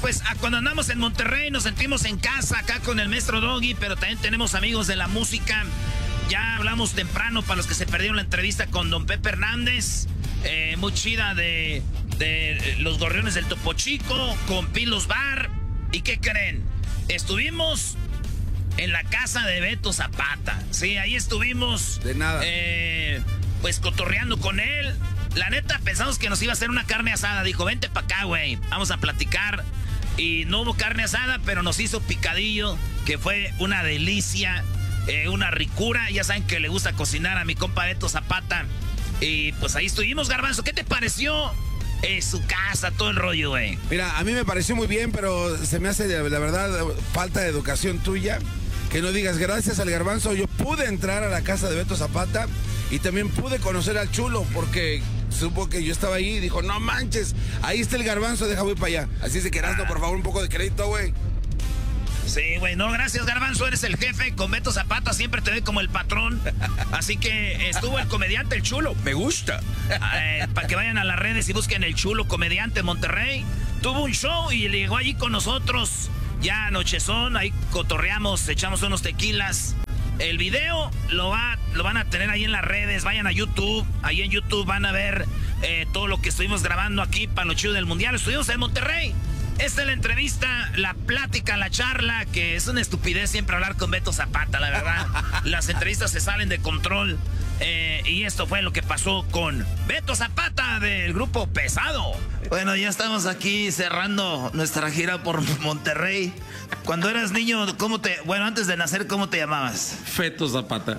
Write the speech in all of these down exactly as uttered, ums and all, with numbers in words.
pues cuando andamos en Monterrey nos sentimos en casa acá con el maestro Doggy, pero también tenemos amigos de la música. Ya hablamos temprano para los que se perdieron la entrevista con Don Pepe Hernández, eh, muy chida de, de Los Gorriones del Topo Chico, con Pilos Bar. ¿Y qué creen? Estuvimos en la casa de Beto Zapata. Sí, ahí estuvimos. De nada. Eh, pues cotorreando con él. La neta, pensamos que nos iba a hacer una carne asada. Dijo, vente para acá, güey. Vamos a platicar. Y no hubo carne asada, pero nos hizo picadillo, que fue una delicia, eh, una ricura. Ya saben que le gusta cocinar a mi compa Beto Zapata. Y pues ahí estuvimos, Garbanzo. ¿Qué te pareció eh, su casa, todo el rollo, güey? Mira, a mí me pareció muy bien, pero se me hace, la verdad, falta de educación tuya. Que no digas, gracias al Garbanzo, yo pude entrar a la casa de Beto Zapata y también pude conocer al Chulo, porque supo que yo estaba ahí y dijo, no manches, ahí está el Garbanzo, deja voy para allá. Así es de que Erasmo, por favor, un poco de crédito, güey. Sí, güey, no, gracias, Garbanzo, eres el jefe. Con Beto Zapata siempre te doy como el patrón. Así que estuvo el comediante El Chulo. Me gusta. Eh, para que vayan a las redes y busquen El Chulo, comediante en Monterrey. Tuvo un show y llegó allí con nosotros. Ya anochezón, ahí cotorreamos, echamos unos tequilas. El video lo, va, lo van a tener ahí en las redes. Vayan a YouTube. Ahí en YouTube van a ver eh, todo lo que estuvimos grabando aquí para los chido del Mundial. Estuvimos en Monterrey. Esta es la entrevista, la plática, la charla, que es una estupidez siempre hablar con Beto Zapata, la verdad. Las entrevistas se salen de control. Eh, y esto fue lo que pasó con Beto Zapata del grupo Pesado. Bueno, ya estamos aquí cerrando nuestra gira por Monterrey. Cuando eras niño, ¿cómo te... Bueno, antes de nacer, ¿cómo te llamabas? Feto Zapata.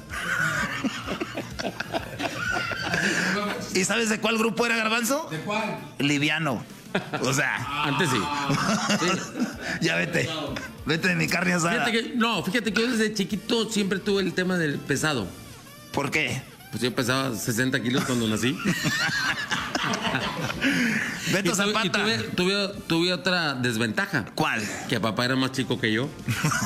¿Y sabes de cuál grupo era, Garbanzo? ¿De cuál? Liviano. O sea... Antes sí. Sí. Ya vete. Vete de mi carne asada. Fíjate que, no, fíjate que yo desde chiquito siempre tuve el tema del pesado. ¿Por qué? Pues yo pesaba sesenta kilos cuando nací. Beto y tuve, Zapata. Y tuve, tuve, tuve otra desventaja. ¿Cuál? Que papá era más chico que yo.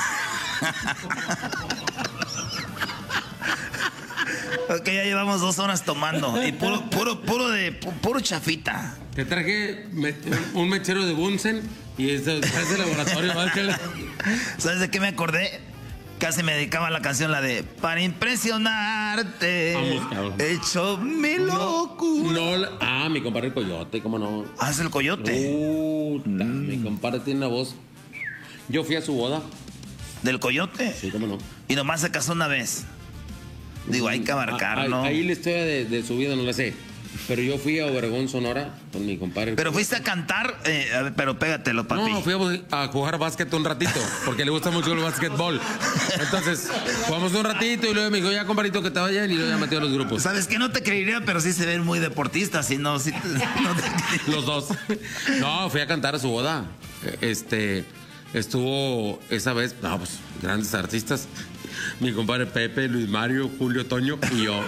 Ok, ya llevamos dos horas tomando. Y puro, puro, puro de puro chafita. Te traje me, un mechero de Bunsen y es de laboratorio. ¿Sabes de qué me acordé? Casi me dedicaba a la canción, la de Para impresionarte, Vamos, hecho mi locura. No, no, ah, mi compadre el Coyote, ¿cómo no? Ah, es el Coyote. Uh, mm. Mi compadre tiene una voz. Yo fui a su boda. ¿Del Coyote? Sí, cómo no. Y nomás se casó una vez. Digo, hay que abarcar, ah, ¿no? Ahí la historia de, de su vida no la sé. Pero yo fui a Obregón, Sonora, con mi compadre. Pero fuiste a cantar, eh, a ver, pero pégatelo, papi. No, fui a, a jugar básquet un ratito, porque le gusta mucho el básquetbol. Entonces, jugamos un ratito y luego me dijo, ya, compadrito, que te vayan, y luego ya metió a los grupos. Sabes que no te creería, pero sí se ven muy deportistas, si no, sí te, no te Los dos. No, fui a cantar a su boda. Este, estuvo esa vez, no, pues, grandes artistas. Mi compadre Pepe, Luis Mario, Julio Toño y yo.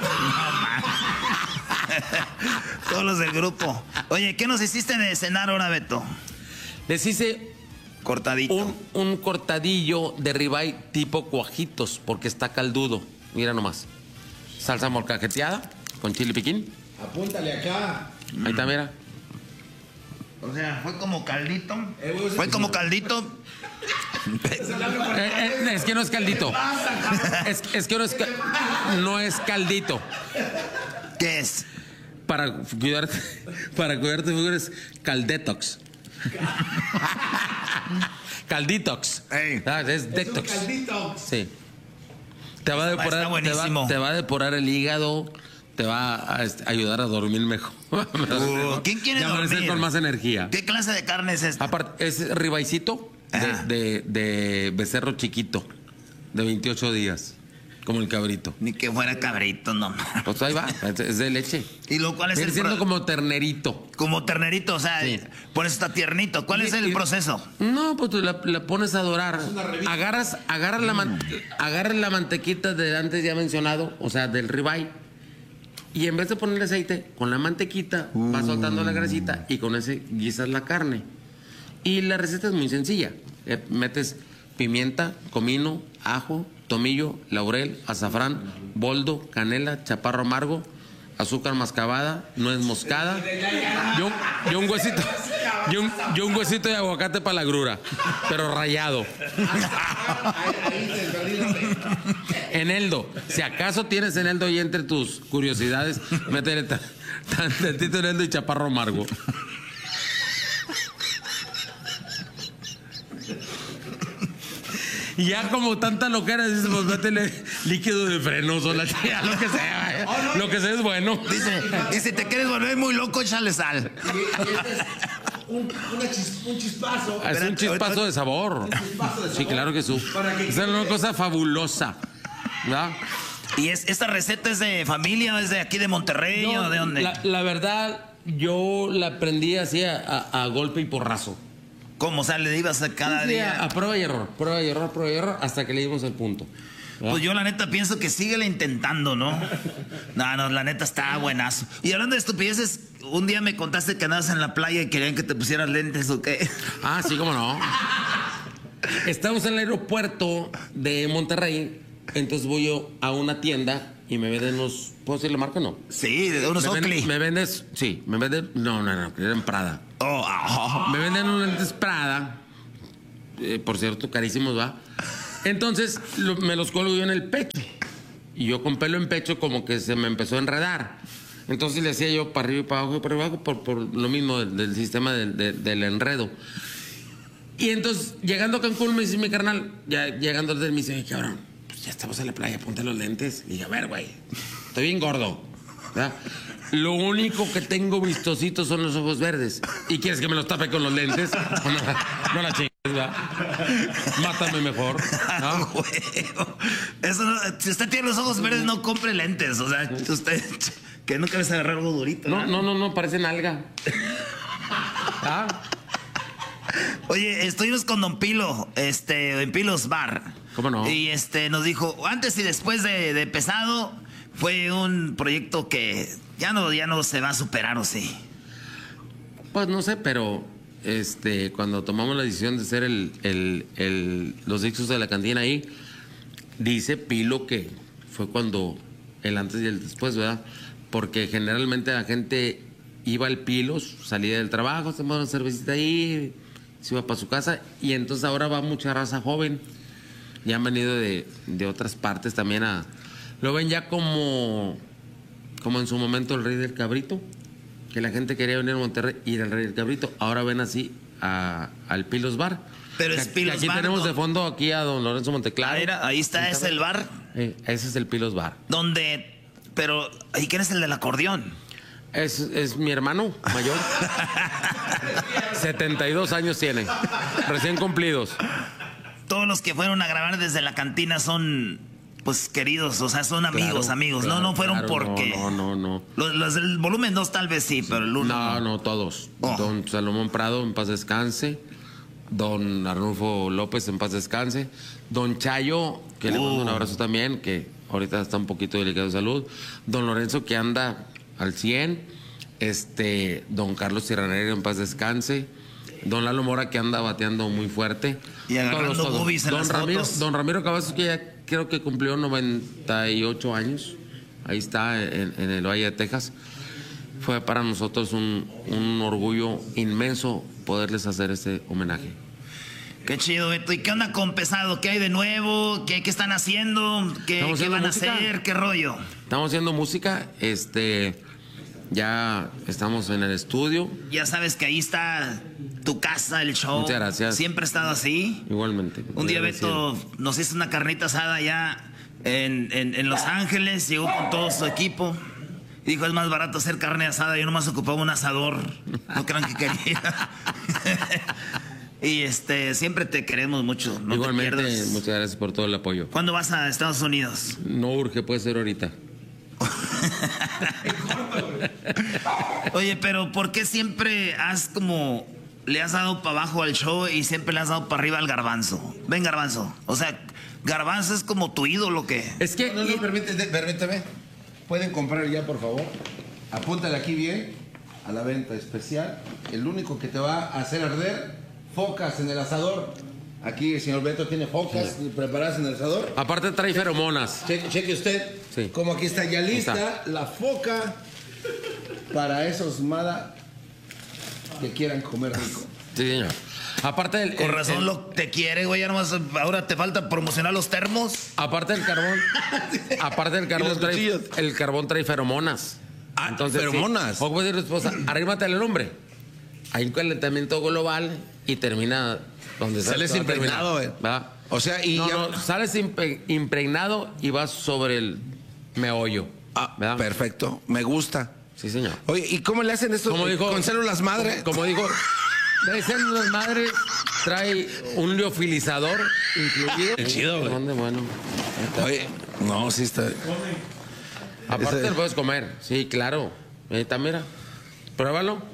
Todos los del grupo. Oye, ¿qué nos hiciste de cenar ahora, Beto? Les hice cortadito. Un, un cortadillo de ribeye tipo cuajitos, porque está caldudo. Mira nomás. Salsa molcajeteada con chile piquín. Apúntale acá. Ahí está, mira. O sea, fue como caldito. Eh, güey, fue como caldito. Eh, eh, es que no es caldito. Es, es que no es, no es caldito. ¿Qué es? Para cuidarte, para cuidarte figuras, caldetox. Calditox. Hey. Ah, es detox. Es un calditox. Sí. Te va a depurar, te va, te va a depurar el hígado, te va a ayudar a dormir mejor. Uh, ¿Quién quiere y amanecer dormir? con más energía. ¿Qué clase de carne es esta? Aparte, es ribeycito de, de, de becerro chiquito, de veintiocho días. Como el cabrito. Ni que fuera cabrito, no. Pues ahí va, es de leche. ¿Y lo cuál es Viene el siendo pro... como ternerito. Como ternerito, o sea, sí. Por eso está tiernito. ¿Cuál y, es el y, proceso? No, pues tú la, la pones a dorar. Agarras, agarras, la man, agarras la mantequita de antes ya mencionado, o sea, del ribeye. Y en vez de ponerle aceite, con la mantequita uh. vas soltando la grasita y con ese guisas la carne. Y la receta es muy sencilla. Eh, metes pimienta, comino, ajo, tomillo, laurel, azafrán, boldo, canela, chaparro amargo, azúcar mascabada, nuez moscada y un, y un huesito y, un, y un huesito de aguacate para la grura, pero rayado. Eneldo, si acaso tienes eneldo y entre tus curiosidades, métele tan, tan tantito eneldo y chaparro amargo. Y ya como tanta loquera, dices, pues métele líquido de frenos o la tía, lo que sea, oh, no, lo que sea es bueno. Dice, y si te quieres volver muy loco, échale sal. Un, una chis, un chispazo. Es un chispazo de sabor. Chispazo de sabor. Sí, claro que sí. Es una cosa fabulosa, ¿verdad? ¿Y es, esta receta es de familia, es de aquí de Monterrey no, o de dónde? La, la verdad, yo la aprendí así a, a, a golpe y porrazo. ¿Cómo? O sea, le ibas a cada sí, día. A, a prueba y error, prueba y error, prueba y error, hasta que le dimos el punto. ¿Verdad? Pues yo la neta pienso que síguele intentando, ¿no? No, no, la neta está buenazo. Y hablando de estupideces, un día me contaste que andabas en la playa y querían que te pusieras lentes o qué. Ah, sí, cómo no. Estamos en el aeropuerto de Monterrey, entonces voy yo a una tienda y me venden unos... ¿Puedo decir la marca o no? Sí, de unos me Oakley. Venden, me vendes... Sí, me venden... No, no, no, eran Prada. Oh, oh. Me venden unos lentes Prada. Eh, por cierto, carísimos, ¿va? Entonces, lo, me los colgo yo en el pecho. Y yo con pelo en pecho como que se me empezó a enredar. Entonces le hacía yo para arriba y para abajo y para abajo por, por lo mismo del, del sistema del, del, del enredo. Y entonces, llegando a Cancún, me dice mi carnal, ya llegando al hotel, me dice, cabrón, pues ya estamos en la playa, ponte los lentes. Y dije, a ver, güey, estoy bien gordo, ¿verdad? Lo único que tengo vistositos son los ojos verdes. ¿Y quieres que me los tape con los lentes? No, no, no la chingues, ¿verdad? Mátame mejor, ¿no? Eso no, si usted tiene los ojos verdes, no compre lentes. O sea, usted... Que nunca ves agarrar algo durito. No, no, no, no, parecen alga. ¿Ah? Oye, estuvimos con Don Pilo, este, en Pilos Bar. ¿Cómo no? Y este nos dijo, antes y después de, de Pesado, fue un proyecto que ya no, ya no se va a superar, ¿o sí? Pues no sé, pero este, cuando tomamos la decisión de hacer el, el, el, los discos de la cantina ahí, dice Pilo que fue cuando el antes y el después, ¿verdad? Porque generalmente la gente iba al Pilos, salía del trabajo, se tomaba una cervecita ahí, se iba para su casa, y entonces ahora va mucha raza joven. Ya han venido de, de otras partes también a... Lo ven ya como, como en su momento el Rey del Cabrito, que la gente quería venir a Monterrey y ir al Rey del Cabrito. Ahora ven así a, al Pilos Bar. Pero es Pilos aquí Bar. Aquí tenemos ¿no? de fondo aquí a don Lorenzo Monteclaro. Ah, mira, ahí está, es el bar. Eh, ese es el Pilos Bar. Donde... Pero, ¿y quién es el del acordeón? Es, es mi hermano mayor. setenta y dos años tiene. Recién cumplidos. Todos los que fueron a grabar desde la cantina son, pues, queridos. O sea, son amigos, claro, amigos. Claro, no, no fueron claro, porque... No, no, no. no. Los, los del volumen dos tal vez sí, sí. pero el uno... No, no, todos. Oh. Don Salomón Prado, en paz descanse. Don Arnulfo López, en paz descanse. Don Chayo, que uh. le mando un abrazo también, que... ahorita está un poquito delicado de salud. Don Lorenzo, que anda al cien. Este, don Carlos Tirranero, en paz descanse. Don Lalo Mora, que anda bateando muy fuerte. Y agarrando todos, todos. Boobies en don las Ramiro, fotos. Don Ramiro Cavazos, que ya creo que cumplió noventa y ocho años. Ahí está, en, en el Valle de Texas. Fue para nosotros un, un orgullo inmenso poderles hacer este homenaje. Qué chido, Beto. ¿Y qué onda con Pesado? ¿Qué hay de nuevo? ¿Qué, qué están haciendo? ¿Qué, ¿qué van música? a hacer? ¿Qué rollo? Estamos haciendo música. Este, ya estamos en el estudio. Ya sabes que ahí está tu casa, el show. Muchas gracias. Siempre ha estado así. Igualmente. Un día Beto nos hizo una carnita asada allá en, en, en Los Ángeles. Llegó con todo su equipo. Y dijo, es más barato hacer carne asada. Yo nomás ocupaba un asador. No crean que quería. Y este, siempre te queremos mucho. No Igualmente, te pierdas. muchas gracias por todo el apoyo. ¿Cuándo vas a Estados Unidos? No urge, puede ser ahorita. Oye, pero ¿por qué siempre has como... le has dado para abajo al show y siempre le has dado para arriba al Garbanzo? Ven, Garbanzo. O sea, Garbanzo es como tu ídolo, ¿qué? Es que... No, no, permíteme, permíteme. Pueden comprar ya, por favor. Apúntale aquí bien a la venta especial. El único que te va a hacer arder... focas en el asador. Aquí el señor Beto tiene focas sí. preparadas en el asador. Aparte trae feromonas. Cheque, cheque usted. Sí. Como aquí está ya lista está. la foca para esos mada. que quieran comer rico. Sí, señor. Aparte del... Con el- razón el- lo te quiere, güey. Ya nomás ahora te falta promocionar los termos. Aparte del carbón... aparte del carbón los trae... cuchillos. El carbón trae feromonas. Ah, feromonas. Sí. O puede decir tu esposa, arrímate al hombre. Hay un calentamiento global y termina donde Sales se va a terminar, impregnado, güey. ¿verdad? O sea, y no, ya... no, sales impe- impregnado y vas sobre el meollo. Ah, ¿verdad? perfecto, me gusta. Sí, señor. Oye, ¿y cómo le hacen esto Como dijo- con células madre? Como dijo, trae células madres, trae un liofilizador incluido. Qué chido, güey. ¿Dónde? Bueno. Oye, no, sí está... Aparte Ese- lo puedes comer. Sí, claro. Ahí está, mira. Pruébalo.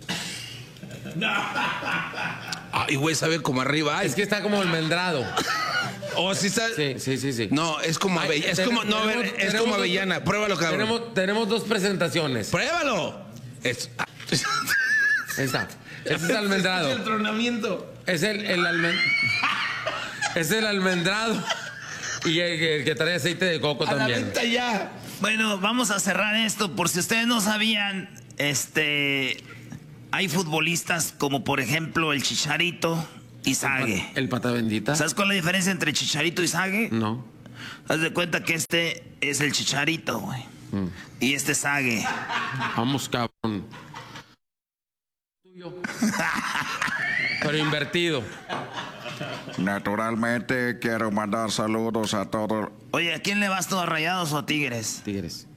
Ay, güey, sabe como arriba. Ay, Es que está como almendrado. oh, sí está... Sí, sí, sí, sí. No, es como Ay, avellana. Es tenemos- como, no, a ver, tenemos- es tenemos como dos- avellana. Pruébalo, cabrón. Tenemos, tenemos dos presentaciones. ¡Pruébalo! Es... Ahí está. Este es almendrado. el tronamiento. Es el, el almen- es el almendrado. Y el, que- el que trae aceite de coco A la también. venta ya. Bueno, vamos a cerrar esto. Por si ustedes no sabían, este... hay futbolistas como, por ejemplo, el Chicharito y Sague. El pata bendita. ¿Sabes cuál es la diferencia entre Chicharito y Sague? No. Haz de cuenta que este es el Chicharito, güey. Mm. Y este es Sague. Vamos, cabrón. Tuyo. Pero invertido. Naturalmente quiero mandar saludos a todos. Oye, ¿a quién le vas tú, a Rayados o a Tigres? Tigres.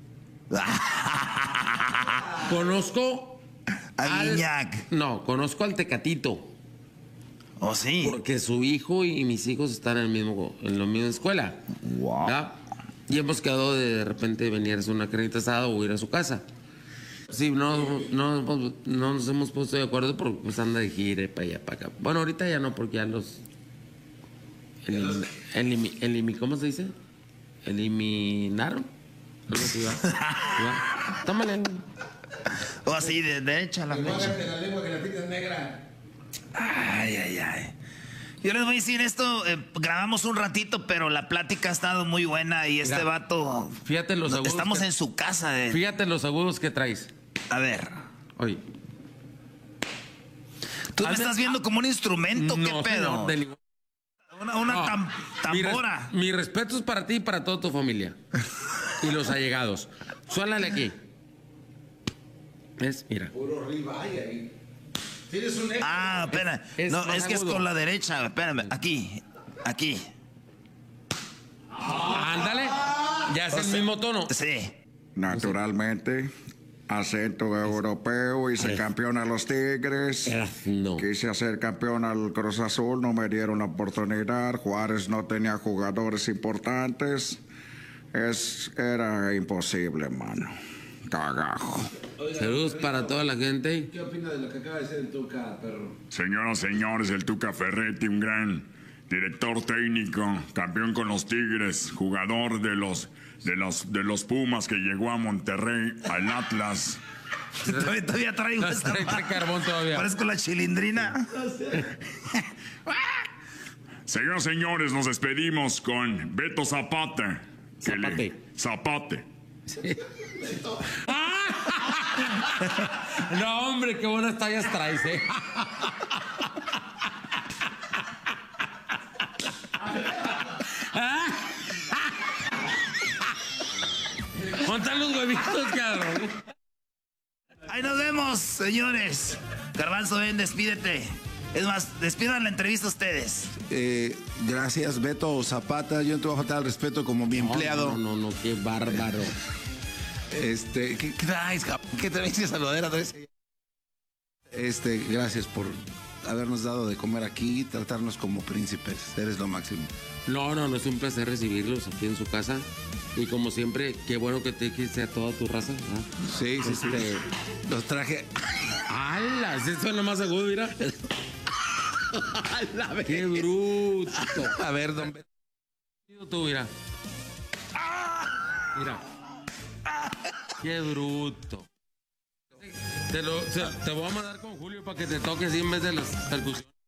Conozco A al- Guiñac. No, conozco al Tecatito. ¿O sí? Porque su hijo y mis hijos están en, el mismo, en la misma escuela. ¿verdad? Y hemos quedado de, de repente venir a hacer una carnita asada o ir a su casa. Sí, no, no, no nos hemos puesto de acuerdo porque pues anda de gire para allá, para acá. Bueno, ahorita ya no, porque ya los... elim- elimi- elimi- ¿Cómo se dice? Eliminaron. Algo así, ¿va? ¿Va? Tómale. O así, de derecha a la flecha. la lengua que la tienes negra. Ay, ay, ay. Yo les voy a decir esto, eh, grabamos un ratito, pero la plática ha estado muy buena y este Mira, vato... Fíjate los agudos. Estamos que- en su casa. De, Fíjate los agudos que traes. a ver, Oye. tú me Hazme- estás viendo como un instrumento, ¿qué No, pedo? señor, de ningún- Una, una No, tam- mi res- tambora. Mi respeto es para ti y para toda tu familia. Y los allegados. Suélale aquí. ¿Ves? Mira. Puro ribeye ahí. Tienes un... Ah, espera. es no, más es que es agudo. con la derecha. Espérame, aquí, aquí. Ándale. Ya es el mismo tono. Sí. Naturalmente, acento europeo, hice campeón a los Tigres. Eras- No. Quise hacer campeón al Cruz Azul, no me dieron la oportunidad. Juárez no tenía jugadores importantes. Es, era imposible, mano. Cagajo. Saludos para toda la gente. ¿Qué opina de lo que acaba de decir el Tuca, perro? Señoras y señores, el Tuca Ferretti, un gran director técnico, campeón con los Tigres, jugador de los, de los, de los Pumas que llegó a Monterrey, al Atlas. Todavía, todavía traigo esta Trae- trae madre. carbón todavía. Parezco la chilindrina. Señoras y señores, nos despedimos con Beto Zapata. que le- Zapate. Zapate. No, hombre, qué buenas tallas traes, eh. Montan los huevitos, cabrón. Ahí nos vemos, señores. Garbanzo, ven, despídete. Es más, despidan la entrevista ustedes. Eh, gracias, Beto Zapata. Yo no te voy a faltar al respeto como mi empleado. No, no, no, no, qué bárbaro. Este, ¿qué, qué traes, cabrón? ¿Qué traes esa saludadera? Traes? Este, gracias por habernos dado de comer aquí y tratarnos como príncipes. Eres lo máximo. No, no, no, es un placer recibirlos aquí en su casa. Y como siempre, qué bueno que te quise a toda tu raza. ¿verdad? Sí, sí, sí. Este, Los traje. ¡Hala! Eso es lo más agudo, mira. ¡Qué bruto! A ver, don Beto. Tú, mira. Mira. ¡Qué bruto! Te, lo, te, te voy a mandar con Julio para que te toques así en vez de las percusiones.